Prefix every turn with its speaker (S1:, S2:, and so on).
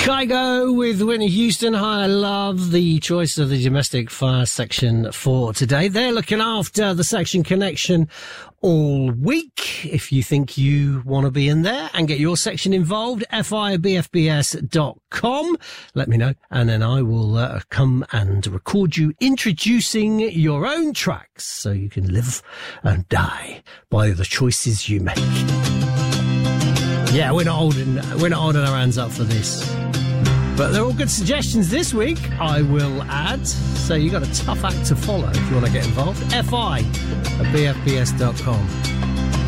S1: Kygo with Whitney Houston. Hi, I love the choice of the domestic fire section for today. They're looking after the Section Connection all week. If you think you want to be in there and get your section involved, fi@bfbs.com. Let me know, and then I will come and record you introducing your own tracks so you can live and die by the choices you make. Yeah, we're not holding our hands up for this. But they're all good suggestions this week, I will add. So you got a tough act to follow if you want to get involved. fi@bfbs.com.